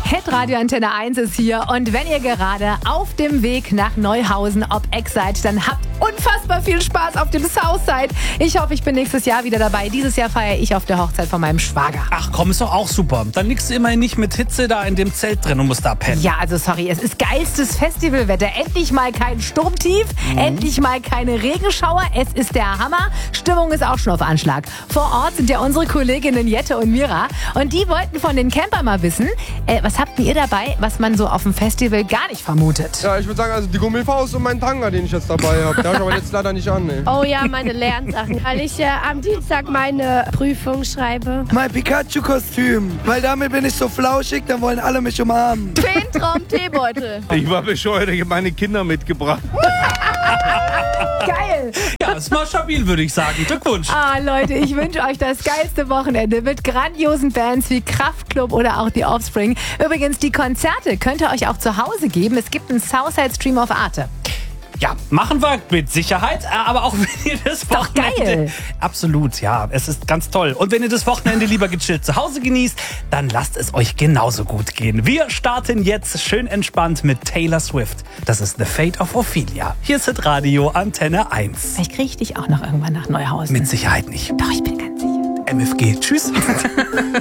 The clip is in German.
Hitradio Antenne 1 ist hier und wenn ihr gerade auf dem Weg nach Neuhausen ob Eck seid, dann habt unfassbar viel Spaß auf dem Southside. Ich hoffe, ich bin nächstes Jahr wieder dabei. Dieses Jahr feiere ich auf der Hochzeit von meinem Schwager. Ach komm, ist doch auch super. Dann liegst du immerhin nicht mit Hitze da in dem Zelt drin und musst da pennen. Ja, also sorry, es ist geilstes Festivalwetter. Endlich mal kein Sturmtief, endlich mal keine Regenschauer. Es ist der Hammer. Stimmung ist auch schon auf Anschlag. Vor Ort sind ja unsere Kolleginnen Jette und Mira und die wollten von den Campern mal wissen, was habt ihr dabei, was man so auf dem Festival gar nicht vermutet? Ja, ich würde sagen, also die Gummifaust und mein Tanga, den ich jetzt dabei habe. Der habe ich aber jetzt leider nicht an. Ne? Oh ja, meine Lernsachen, weil ich am Dienstag meine Prüfung schreibe. Mein Pikachu-Kostüm, weil damit bin ich so flauschig, dann wollen alle mich umarmen. Feentraum-Teebeutel. Ich war bescheuert, ich habe meine Kinder mitgebracht. Geil! Ja, ist mal stabil, würde ich sagen. Glückwunsch. Ah, Leute, ich wünsche euch das geilste Wochenende mit grandiosen Bands wie Kraftklub oder auch die Offspring. Übrigens, die Konzerte könnt ihr euch auch zu Hause geben. Es gibt einen Southside-Stream auf Arte. Ja, machen wir mit Sicherheit, aber auch wenn ihr das Doch Wochenende... geil. Absolut, ja, es ist ganz toll. Und wenn ihr das Wochenende lieber gechillt zu Hause genießt, dann lasst es euch genauso gut gehen. Wir starten jetzt schön entspannt mit Taylor Swift. Das ist The Fate of Ophelia. Hier ist Hitradio Antenne 1. Vielleicht kriege ich dich auch noch irgendwann nach Neuhausen. Mit Sicherheit nicht. Doch, ich bin ganz sicher. MFG, tschüss.